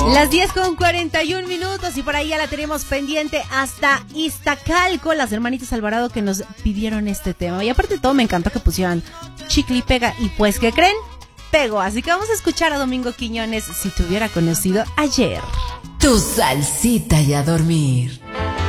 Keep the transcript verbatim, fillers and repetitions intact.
Las diez con cuarenta y un minutos y por ahí ya la tenemos pendiente hasta Iztacalco, las hermanitas Alvarado que nos pidieron este tema. Y aparte de todo me encantó que pusieran chicle y pega y pues, ¿qué creen? Pego, así que vamos a escuchar a Domingo Quiñones, Si te hubiera conocido ayer. Tu salsita y a dormir.